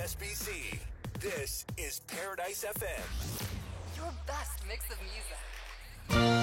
SBC. This is Paradise FM. Your best mix of music.